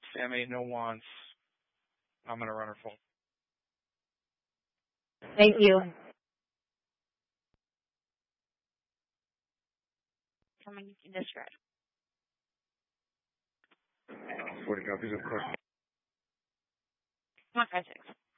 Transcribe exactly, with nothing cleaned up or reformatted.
Sammy, no wants. I'm going to run her full. Thank you. Someone in discard. forty copies of course. One five six.